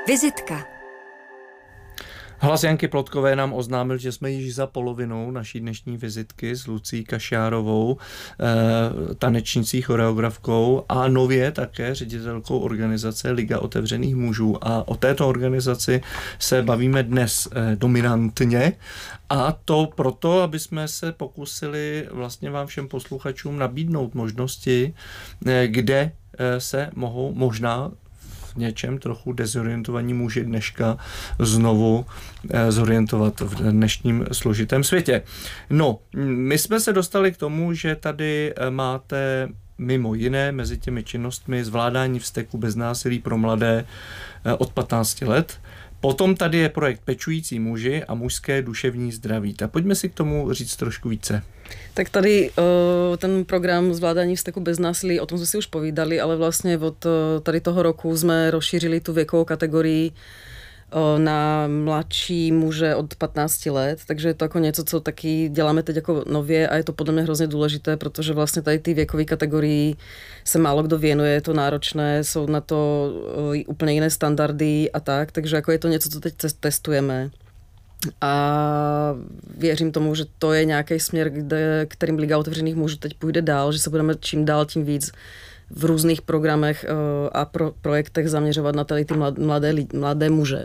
Vizitka. Hlas Janky Plotkové nám oznámil, že jsme již za polovinou naší dnešní vizitky s Lucí Kašárovou, tanečnicí, choreografkou a nově také ředitelkou organizace Liga otevřených mužů. A o této organizaci se bavíme dnes dominantně, a to proto, aby jsme se pokusili vlastně vám všem posluchačům nabídnout možnosti, kde se mohou možná něčem trochu dezorientovaní muži dneška znovu zorientovat v dnešním složitém světě. No, my jsme se dostali k tomu, že tady máte mimo jiné mezi těmi činnostmi zvládání vzteku bez násilí pro mladé od 15 let. Potom tady je projekt Pečující muži a mužské duševní zdraví. Tak pojďme si k tomu říct trošku více. Tak tady ten program zvládání vzteku bez násilí, o tom jsme si už povídali, ale vlastně od tady toho roku jsme rozšířili tu věkovou kategorii na mladší muže od 15 let, takže je to jako něco, co taky děláme teď jako nově a je to podle mě hrozně důležité, protože vlastně tady ty věkové kategorii se málo kdo věnuje, je to náročné, jsou na to úplně jiné standardy a tak, takže jako je to něco, co teď testujeme. A věřím tomu, že to je nějaký směr, kterým Liga otevřených mužů teď půjde dál, že se budeme čím dál tím víc v různých programech a projektech zaměřovat na tady ty mladé muže.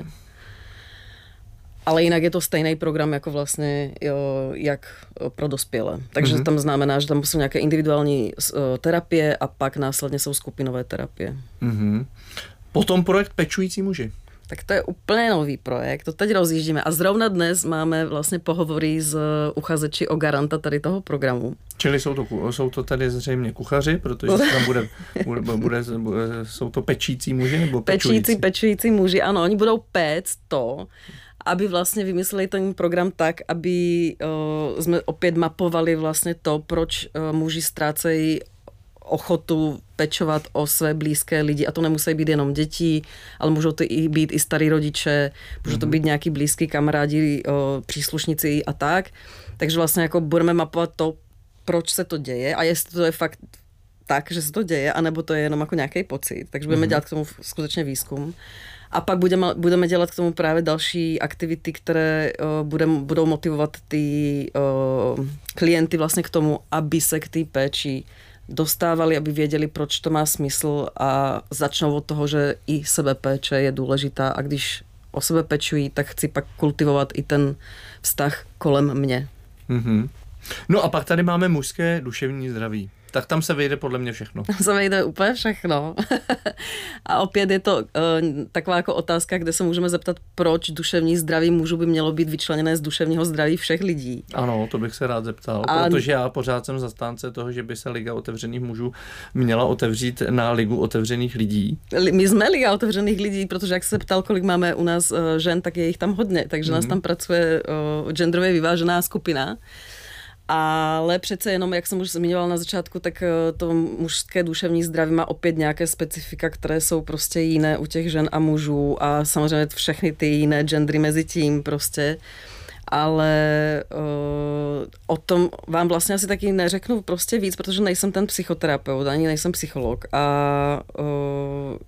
Ale jinak je to stejný program jako vlastně jak pro dospělé. Takže tam znamená, že tam jsou nějaké individuální terapie a pak následně jsou skupinové terapie. Potom projekt Pečující muži. Tak to je úplně nový projekt, to teď rozjíždíme a zrovna dnes máme vlastně pohovory s uchazeči o garanta tady toho programu. Čili jsou to tady zřejmě kuchaři, protože tam jsou to pečící muži nebo pečující? Pečující muži, ano, oni budou péct to, aby vlastně vymysleli ten program tak, aby jsme opět mapovali vlastně to, proč muži ztrácejí ochotu pečovat o své blízké lidi. A to nemusí být jenom děti, ale můžou to být i starí rodiče, můžou to být nějaký blízký kamarádi, příslušníci a tak. Takže vlastně jako budeme mapovat to, proč se to děje a jestli to je fakt tak, že se to děje, anebo to je jenom jako nějaký pocit. Takže budeme dělat k tomu skutečně výzkum. A pak budeme dělat k tomu právě další aktivity, které budou motivovat ty klienty vlastně k tomu, aby se k té péči dostávali, aby věděli, proč to má smysl a začnou od toho, že i sebepéče je důležitá a když o sebe pečují, tak chci pak kultivovat i ten vztah kolem mě. No a pak tady máme mužské duševní zdraví. Tak tam se vejde podle mě všechno. Tam se vejde úplně všechno. A opět je to taková jako otázka, kde se můžeme zeptat, proč duševní zdraví mužů by mělo být vyčleněné z duševního zdraví všech lidí. Ano, to bych se rád zeptal, protože já pořád jsem zastánce toho, že by se Liga otevřených mužů měla otevřít na Ligu otevřených lidí. My jsme Liga otevřených lidí, protože jak se ptal, kolik máme u nás žen, tak je jich tam hodně, takže nás tam pracuje genderově vyvážená skupina. Ale přece jenom, jak jsem už zmiňoval na začátku, tak to mužské duševní zdraví má opět nějaké specifika, které jsou prostě jiné u těch žen a mužů a samozřejmě všechny ty jiné gendry mezi tím prostě. Ale o tom vám vlastně asi taky neřeknu prostě víc, protože nejsem ten psychoterapeut, ani nejsem psycholog a